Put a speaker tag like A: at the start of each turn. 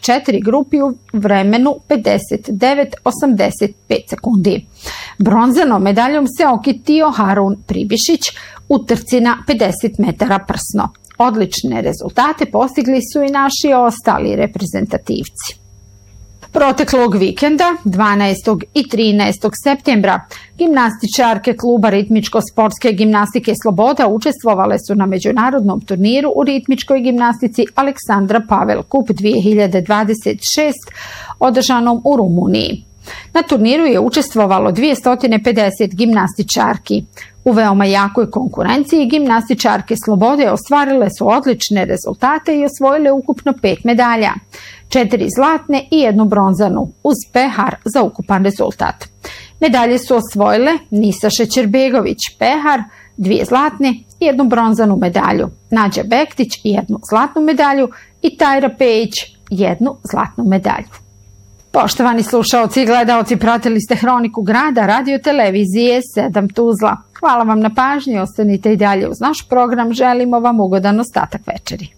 A: 4 grupi u vremenu 59:85 sekundi. Bronzanom medaljom se okitio Harun Pribišić u trci na 50 metara prsno. Odlične rezultate postigli su i naši ostali reprezentativci. Proteklog vikenda, 12. i 13. septembra, gimnastičarke kluba ritmičko-sportske gimnastike Sloboda učestvovale su na međunarodnom turniru u ritmičkoj gimnastici Aleksandra Pavel Kup 2026 održanom u Rumuniji. Na turniru je učestvovalo 250 gimnastičarki. U veoma jakoj konkurenciji gimnastičarke Slobode ostvarile su odlične rezultate i osvojile ukupno 5 medalja, 4 zlatne i 1 bronzanu, uz pehar za ukupan rezultat. Medalje su osvojile Nisa Šećerbegović pehar, 2 zlatne i 1 bronzanu medalju, Nađa Bektić 1 zlatnu medalju i Tajra Pejić 1 zlatnu medalju. Poštovani slušaoci i gledaoci, pratili ste Hroniku grada radio televizije 7 Tuzla. Hvala vam na pažnji, ostanite i dalje uz naš program, želimo vam ugodan ostatak večeri.